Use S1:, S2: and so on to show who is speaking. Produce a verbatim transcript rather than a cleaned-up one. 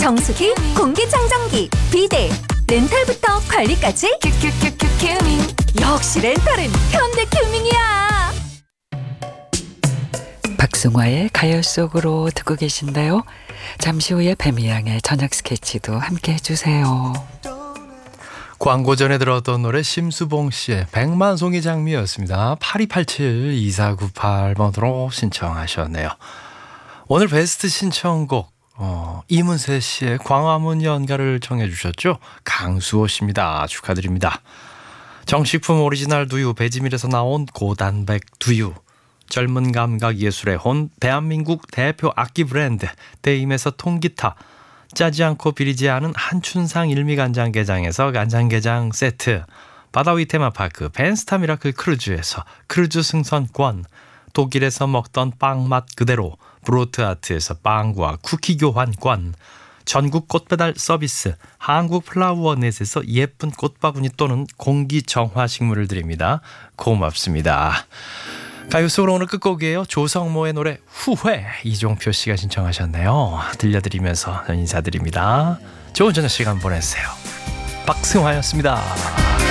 S1: 정수기, 공기청정기, 비데, 렌탈부터 관리까지 큐큐큐큐 큐밍. 역시 렌탈은 현대큐밍이야.
S2: 박승화의 가요 속으로 듣고 계신데요. 잠시 후에 배미양의 저녁 스케치도 함께 해주세요.
S3: 광고 전에 들었던 노래 심수봉 씨의 백만송이 장미였습니다. 팔이팔칠 이사구팔 번으로 신청하셨네요. 오늘 베스트 신청곡 어, 이문세 씨의 광화문 연가를 청해 주셨죠. 강수호 씨입니다. 축하드립니다. 정식품 오리지널 두유 베지밀에서 나온 고단백 두유, 젊은 감각 예술의 혼 대한민국 대표 악기 브랜드 데임에서 통기타, 짜지 않고 비리지 않은 한춘상 일미간장게장에서 간장게장 세트, 바다위 테마파크 벤스타 미라클 크루즈에서 크루즈 승선권, 독일에서 먹던 빵 맛 그대로 브로트아트에서 빵과 쿠키 교환권, 전국 꽃배달 서비스 한국 플라워넷에서 예쁜 꽃바구니 또는 공기정화 식물을 드립니다. 고맙습니다. 가요 속으로 오늘 끝곡이에요. 조성모의 노래 후회, 이종표 씨가 신청하셨네요. 들려드리면서 인사드립니다. 좋은 저녁 시간 보내세요. 박승화였습니다.